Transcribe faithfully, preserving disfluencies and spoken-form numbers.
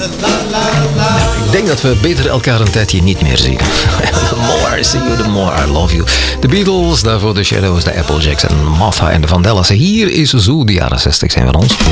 Ik denk dat we beter elkaar een tijdje niet meer zien. The more I see you, the more I love you. De Beatles, daarvoor de Shadows, de Applejacks en Martha en de Vandellas. Hier is Zoo, de jaren zestig zijn van ons.